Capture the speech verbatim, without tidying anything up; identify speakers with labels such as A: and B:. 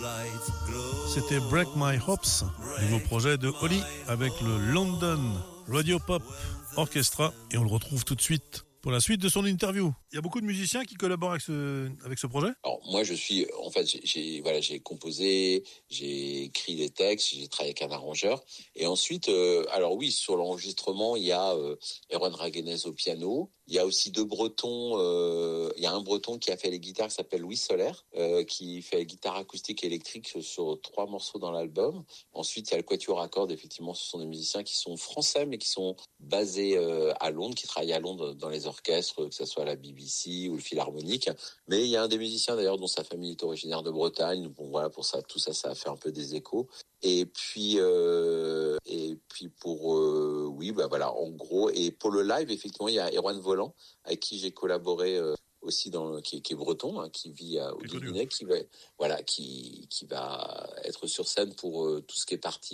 A: C'était Break My Hopes, nouveau projet de Oli avec le London Radio Pop Orchestra, et on le retrouve tout de suite pour la suite de son interview. Il y a beaucoup de musiciens qui collaborent avec ce, avec ce projet ?
B: Alors moi je suis, en fait j'ai, j'ai voilà j'ai composé, j'ai écrit des textes, j'ai travaillé avec un arrangeur, et ensuite euh, alors oui, sur l'enregistrement il y a euh, Erwan Raguenez au piano, il y a aussi deux Bretons, euh, il y a un Breton qui a fait les guitares qui s'appelle Louis Solaire, euh, qui fait guitare acoustique et électrique sur trois morceaux dans l'album. Ensuite il y a le Quatuor à cordes, effectivement ce sont des musiciens qui sont français mais qui sont basés euh, à Londres, qui travaillent à Londres dans les orchestres, que ce soit la B B C ou le Philharmonique. Mais il y a un des musiciens d'ailleurs dont sa famille est originaire de Bretagne. Bon voilà, pour ça, tout ça, ça a fait un peu des échos. Et puis, euh, et puis pour, euh, oui, bah voilà, en gros. Et pour le live, effectivement, il y a Erwan Volant avec qui j'ai collaboré euh, aussi dans le, qui, qui est breton, hein, qui vit à, au Guinée, qui va, voilà, qui qui va être sur scène pour euh, tout ce qui est partie